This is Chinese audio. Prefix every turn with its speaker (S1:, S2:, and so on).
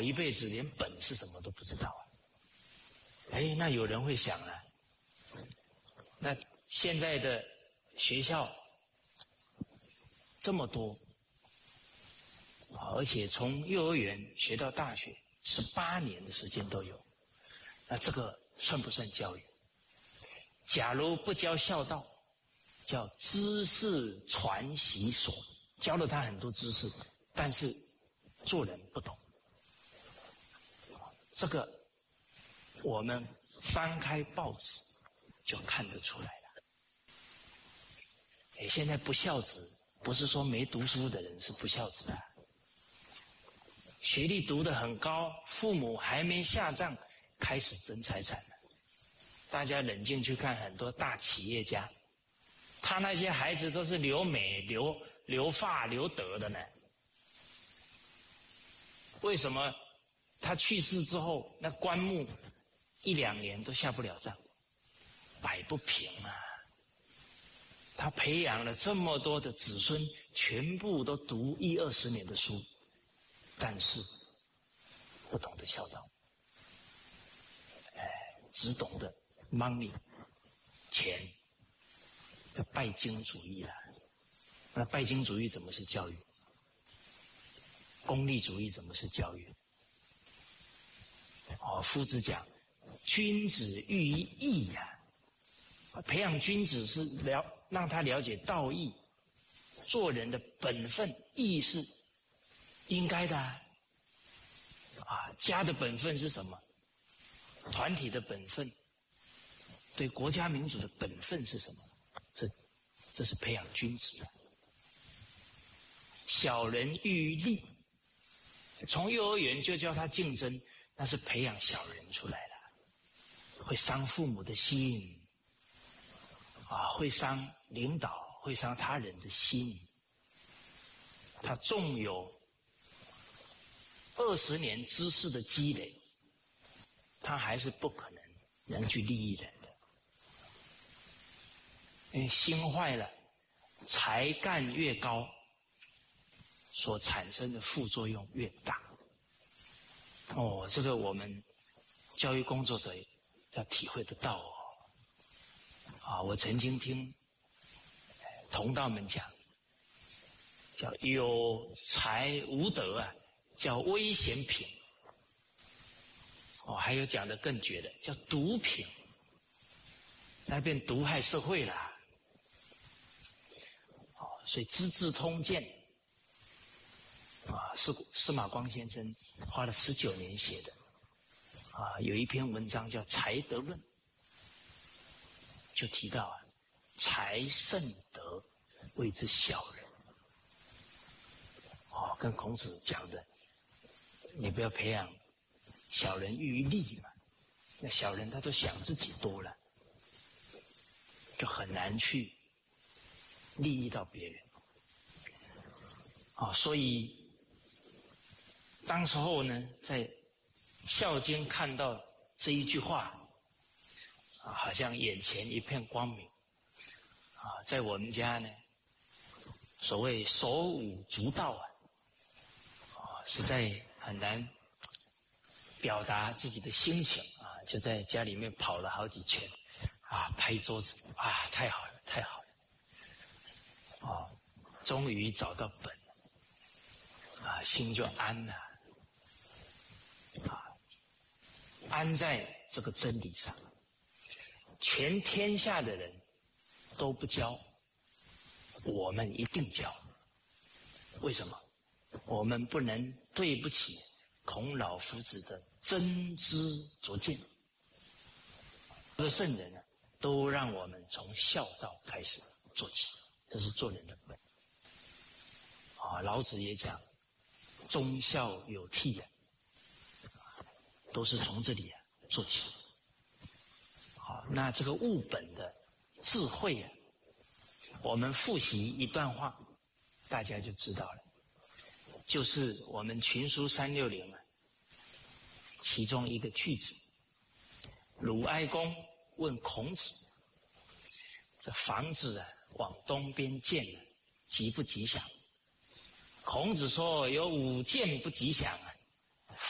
S1: 一辈子连本是什么都不知道啊。哎，那有人会想啊，那现在的学校这么多，而且从幼儿园学到大学18年的时间都有，那这个算不算教育？假如不教孝道，叫知识传习所，教了他很多知识，但是做人不懂。这个我们翻开报纸就看得出来了。现在不孝子不是说没读书的人是不孝子啊，学历读得很高，父母还没下葬开始争财产了。大家冷静去看很多大企业家，他那些孩子都是留美、留发、留德的呢。为什么他去世之后，那棺木1、2年都下不了葬，摆不平啊？他培养了这么多的子孙，全部都读10、20年的书，但是不懂得孝道，只懂得 money 钱，这拜金主义了。那拜金主义怎么是教育？功利主义怎么是教育？夫子讲君子喻于义呀，培养君子是让他了解道义，做人的本分义是应该的啊。家的本分是什么？团体的本分，对国家民主的本分是什么？这是培养君子的。小人喻于利，从幼儿园就教他竞争，那是培养小人出来了，会伤父母的心会伤领导，会伤他人的心。他纵有20年知识的积累，他还是不可能去利益人的。因为心坏了，才干越高，所产生的副作用越大。这个我们教育工作者要体会得到我曾经听同道们讲，叫有才无德叫危险品。还有讲得更绝的，叫毒品，那变毒害社会了。所以《资治通鉴》司马光先生花了19年写的有一篇文章叫《才德论》，就提到才胜德谓之小人。跟孔子讲的，你不要培养小人喻于利嘛，那小人他都想自己多了，就很难去利益到别人。所以当时候呢，在《孝经》看到这一句话好像眼前一片光明在我们家呢，所谓手舞足蹈实在很难表达自己的心情就在家里面跑了好几圈拍桌子太好了，太好了终于找到本心就安了安在这个真理上。全天下的人都不教，我们一定教。为什么？我们不能对不起孔老夫子的真知灼见。这圣人都让我们从孝道开始做起，这是做人的本。老子也讲忠孝有悌都是从这里做起。那这个务本的智慧我们复习一段话，大家就知道了，就是我们群书360其中一个句子。鲁哀公问孔子，这房子往东边建吉不吉祥？孔子说有5件不吉祥